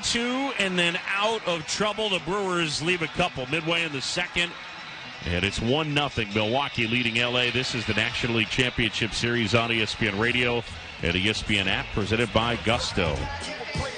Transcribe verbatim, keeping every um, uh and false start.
two and then out of trouble. The Brewers leave a couple midway in the second. And it's one nothing. Milwaukee leading L A. This is the National League Championship Series on E S P N Radio and E S P N app, presented by Gusto.